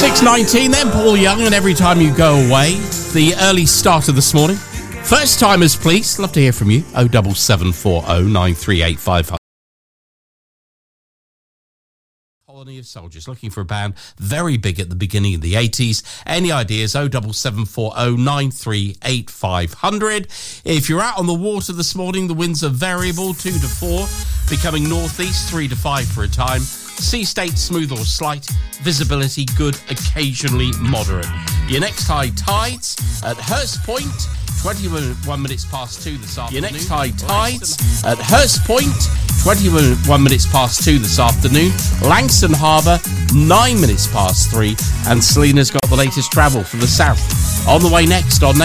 6:19, then Paul Young and Every Time You Go Away. The early starter this morning. First timers, please. Love to hear from you. 07740 938 500. Colony of Soldiers, looking for a band very big at the beginning of the 80s. Any ideas? 07740 938 500. If you're out on the water this morning, the winds are variable, 2 to 4, becoming northeast, 3 to 5 for a time. Sea state smooth or slight, visibility good, occasionally moderate. Your next high tides at Hurst Point, 21 minutes past 2 this afternoon. Your next high tides at Hurst Point, 21 minutes past 2 this afternoon. Langston Harbour, 9 minutes past 3. And Selena's got the latest travel from the south. On the way next on